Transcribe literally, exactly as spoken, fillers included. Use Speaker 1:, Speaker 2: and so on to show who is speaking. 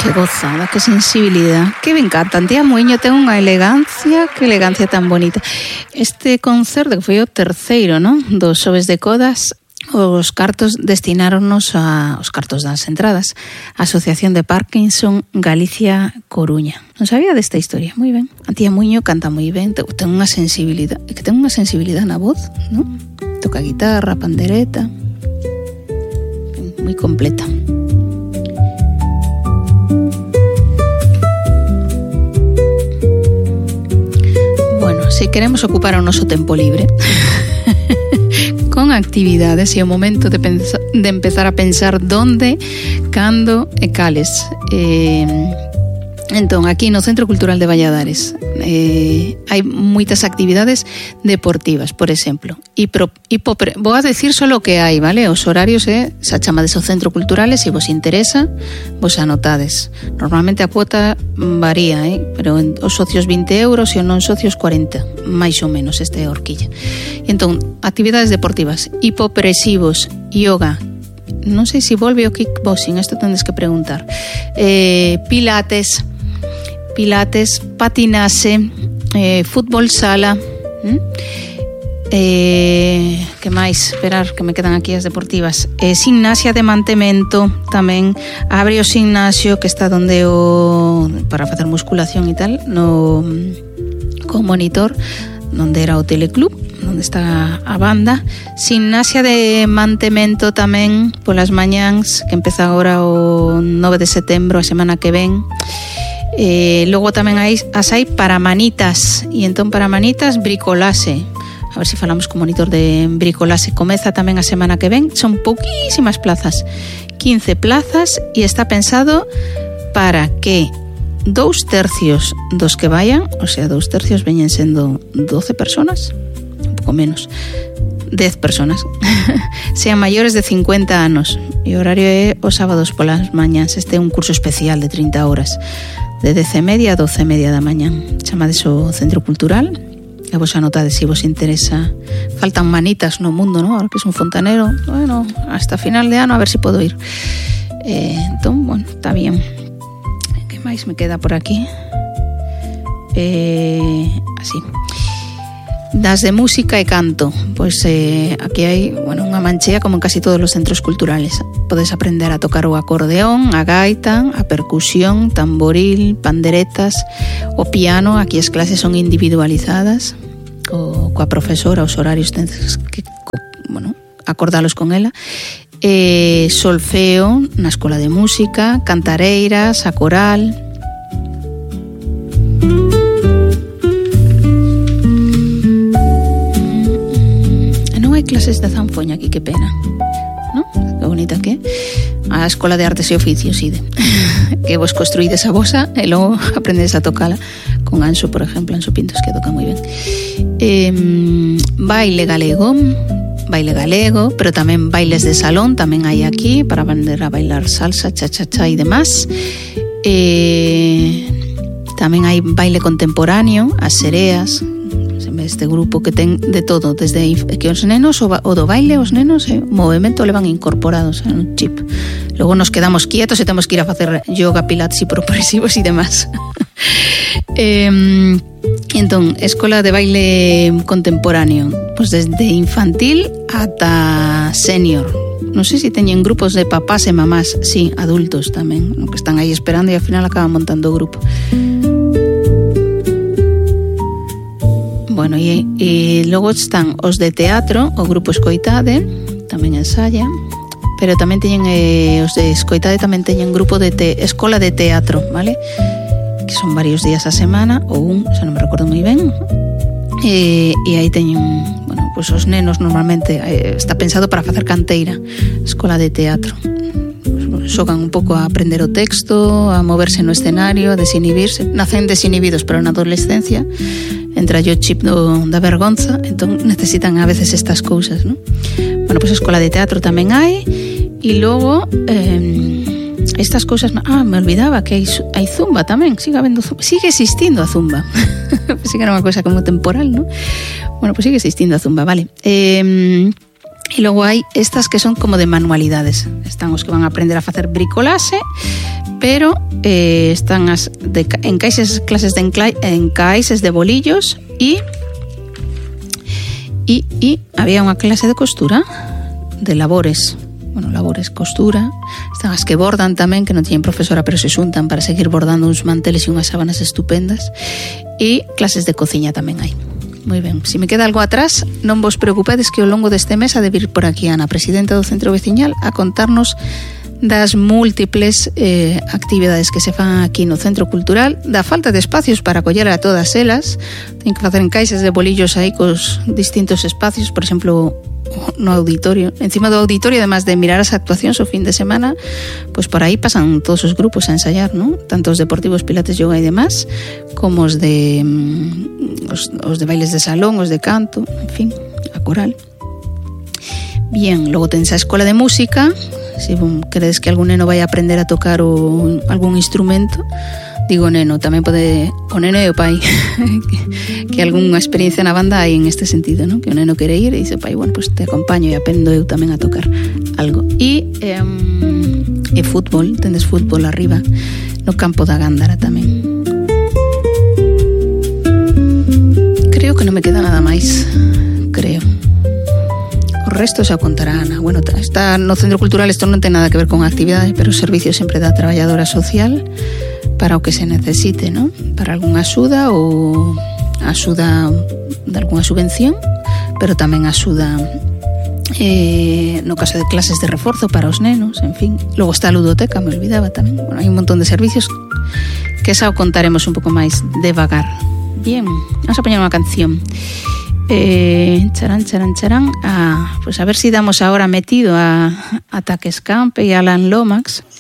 Speaker 1: Que gozada, que sensibilidad, que me encantan. Tía Muiño ten unha elegancia, que elegancia tan bonita. Este concerto que foi o terceiro, non? Dos Xoves de Codas, os cartos destináronnos a os cartos das entradas a Asociación de Parkinson Galicia Coruña. Non sabía desta historia, moi ben. A tía Muiño canta moi ben, ten unha sensibilidade, que ten unha sensibilidade na voz, non? Toca guitarra, pandereta, moi completa. Bueno, se queremos ocupar o noso tempo libre con actividades e o momento de, pensa, de empezar a pensar donde, cando e cales. Eh, entón, aquí no Centro Cultural de Valladares eh, hai moitas actividades deportivas, por exemplo. Hipo, hipo, vou a decir só o que hai, vale? Os horarios é, eh, xa chamades ao Centro Cultural e se vos interesa, vos anotades. Normalmente a cuota varía, eh? Pero en, os socios vinte euros e os non socios cuarenta, máis ou menos, esta é a horquilla. E entón, actividades deportivas, hipopresivos, yoga, non sei se volve o kickboxing, isto tendes que preguntar, eh, pilates, pilates, patinase, eh, fútbol sala, ¿Mm? eh, que máis? Esperar, que me quedan aquí as deportivas. Eh, gimnasia de mantemento, tamén abre o gimnasio que está donde o para facer musculación e tal, no co monitor, donde era o teleclub, onde está a banda. Gimnasia de mantemento tamén polas mañáns, que empeza agora o nove de setembro, a semana que ven. Eh, logo tamén hai as hai para manitas, e entón para manitas bricolase. A ver se falamos co monitor de bricolase. Comeza tamén a semana que ven. Son pouquísimas plazas, quince plazas, e está pensado para que dous tercios dos que vayan, o sea, dous tercios veñen sendo doce personas, un pouco menos, dez personas, sean maiores de cincuenta anos. E o horario é os sábados polas mañáns. Este é un curso especial de trinta horas, de dez e media a doce e media da mañán. Chamades o Centro Cultural e vos anotades se vos interesa. Faltan manitas no mundo, ¿no? Ahora que es un fontanero, bueno, hasta final de ano a ver se si podo ir. Eh, entón, bueno, está bien. Que máis me queda por aquí? Eh, así. Das de música e canto, pois eh, aquí hai, bueno, unha manchea como en casi todos os centros culturales. Podes aprender a tocar o acordeón, a gaita, a percusión, tamboril, panderetas, o piano. Aquí as clases son individualizadas co, coa profesora, os horarios tens que, co, bueno, acordalos con ela. Eh, solfeo na escola de música, cantareiras, a coral. Clases de zanfoña aquí, que pena, ¿no? Que bonita que a Escola de Artes e Oficios, ide, que vos construídes a vosa e logo aprendedes a tocala con Anxo, por exemplo, Anxo Pintos, que toca moi ben. Eh, baile galego, baile galego, pero tamén bailes de salón, tamén hai aquí para aprender a bailar salsa, cha-cha-cha e demás. Eh, tamén hai baile contemporáneo, as sereas, este grupo que ten de todo, desde que os nenos, o, o do baile, os nenos, eh, o movimento levan incorporados en un chip. Logo nos quedamos quietos e temos que ir a facer yoga, pilates e progresivos e demás. eh, entón, escola de baile contemporáneo, pues desde infantil ata senior. Non sei se teñen grupos de papás e mamás, sí, adultos tamén, que están aí esperando e ao final acaban montando o grupo. Bueno, e, e logo están os de teatro, o grupo Escoitade, tamén ensaya, pero tamén teñen, eh, os de Escoitade tamén teñen grupo de te, escola de teatro, vale? Que son varios días a semana, ou un, xa non me recordo moi ben, e, e aí teñen, bueno, pues os nenos normalmente, eh, está pensado para facer canteira, escola de teatro. Xogan un pouco a aprender o texto, a moverse no escenario, a desinhibirse. Nacen desinhibidos, pero na adolescencia entra o chip do, da vergonza, entón necesitan a veces estas cousas, ¿no? Bueno, pois pues a escola de teatro tamén hai, e logo eh, estas cousas, ah, me olvidaba que hai, hai zumba tamén, sigue habendo zumba, sigue existindo a zumba. Pensei que era unha cousa como temporal, ¿no? Bueno, pois pues sigue existindo a zumba, vale. Eh, E logo hai estas que son como de manualidades. Están os que van a aprender a facer bricolase, pero eh, están as de, en caixes, clases de encla, en caixes de bolillos e e e había unha clase de costura, de labores, bueno, labores, costura. Están as que bordan tamén, que non tiñen profesora, pero se xuntan para seguir bordando uns manteles e unhas sábanas estupendas. E clases de cociña tamén hai. Moi ben, se me queda algo atrás, non vos preocupedes que ao longo deste mes ha de vir por aquí Ana, presidenta do Centro Veciñal, a contarnos das múltiples eh, actividades que se fan aquí no Centro Cultural, da falta de espacios para acoller a todas elas. Ten que facer encaixes de bolillos aí cos distintos espacios, por exemplo, no auditorio, encima do auditorio, además de mirar as actuacións o fin de semana, pois por aí pasan todos os grupos a ensayar, ¿no? Tanto os deportivos, pilates, yoga e demás, como os de os, os de bailes de salón, os de canto, en fin, a coral. Bien, logo tens a escola de música. Se bon, credes que algún neno vai a aprender a tocar o, algún instrumento, digo neno, tamén pode o neno e o pai que, que algunha experiencia na banda hai en este sentido, ¿no? Que o neno quere ir e dice, pai, bueno, pues te acompaño e aprendo eu tamén a tocar algo. E eh, e fútbol, tendes fútbol arriba no campo da Gándara tamén. Creo que non me queda nada máis, creo. O resto xa contará Ana. Bueno, está no Centro Cultural, isto non ten nada que ver con actividades, pero o servicio sempre da traballadora social para o que se necesite, ¿no? Para algunha axuda ou axuda de algunha subvención, pero tamén axuda eh, no caso de clases de reforzo para os nenos, en fin. Logo está a ludoteca, me olvidaba tamén. Bueno, hai un montón de servicios que xa o contaremos un pouco máis devagar. Bien, vamos a poñer unha canción. Eh, charán, charán, charán. Ah, pues a ver si damos ahora metido a Ataques Camp e a Alan Lomax,